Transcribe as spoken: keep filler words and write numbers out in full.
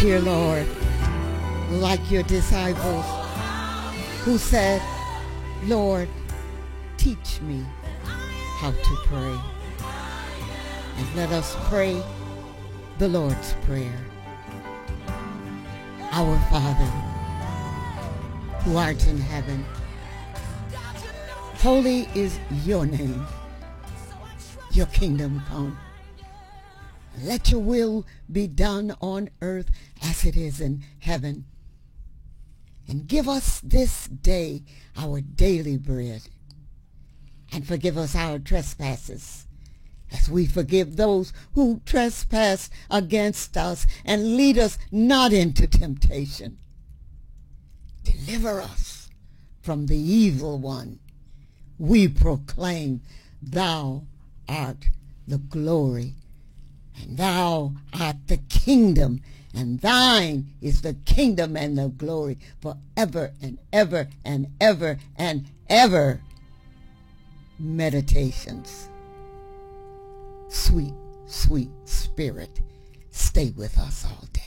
dear Lord, like your disciples who said, Lord, teach me how to pray. And let us pray the Lord's Prayer. Our Father, who art in heaven, holy is your name. Your kingdom come. Let your will be done on earth as it is in heaven. And give us this day our daily bread. And forgive us our trespasses, as we forgive those who trespass against us. And lead us not into temptation. Deliver us from the evil one. We proclaim, thou art the glory, and thou art the kingdom, and thine is the kingdom and the glory forever and ever and ever and ever. Meditations. Sweet, sweet Spirit, stay with us all day.